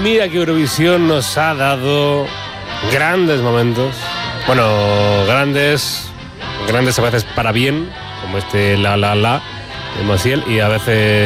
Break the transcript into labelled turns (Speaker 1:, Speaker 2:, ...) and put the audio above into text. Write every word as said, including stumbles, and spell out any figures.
Speaker 1: mira que Eurovisión nos ha dado grandes momentos. Bueno, grandes, grandes a veces para bien, como este La La La de Maciel, y a veces